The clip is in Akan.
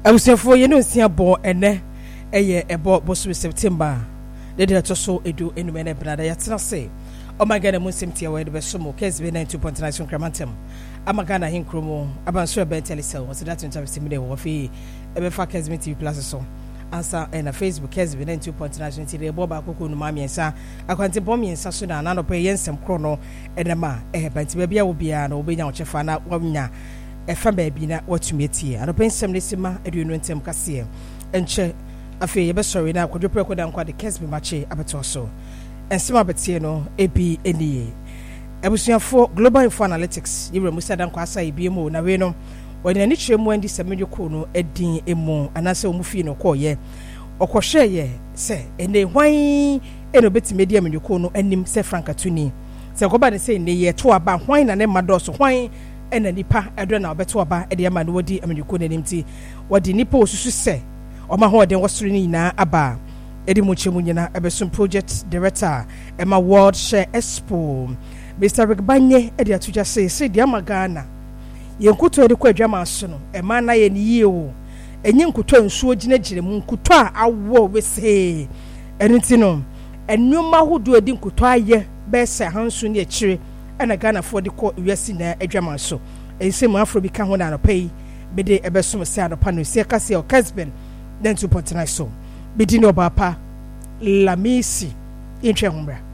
Abusefo ye no nsia bo ene eye ebo bosu September de to so edu enume na brada ya tena se omagana musimtia we de besomo KSB 92.9 Kramantem amagana hinkromo abanso be telesel was that interview wo fi ebe fa KSB TV Plus so ansa na Facebook KSB 92.9 de bo ba kokonu ma miensa akwante bo miensa so na no pe yensem kro no enema banti ba bia wo bia na obenya wo chefa na wanya efa baabi na watumietie anopensem nesima aduonu ntem kase enche afi ye be sorry na kwadwopre koda nkwa de KSB mache abeto so ensema betie no ebi eniye abusuafo Global Info Analytics yibre musa dan kwa asa ebiemo na we no woni ani twemu andi semedweko no edin emu anase omufi no koye okohweye se ene hwan eno betimedi amedweko no anim se frankatuni se koba ne se ne ye to aba hwan na ne madoso hwan ena nipa edre na obeto aba ede ama no wodi amedweko nanim ti wodi nipa osusu se oma ho den wosoro ni na aba edi mu chemu nyina ebesun project director ema World Share Expo Mr. Rick Banye edi atuja se di amagana yenkuto edi kwa adwama aso no ema na ye ni yie o enyi nkuto nsuo ginagire mu nkuto a awo wese enunti no enwoma hodo edi nkuto aye bese hansu ne akire ena Ghana for the ko wiase na adwama so ense mu afro bi ka ho na no pay bede ebesom se anopa no se kase o KSB 92.9 so bidi no bapa lamisi intwe hombra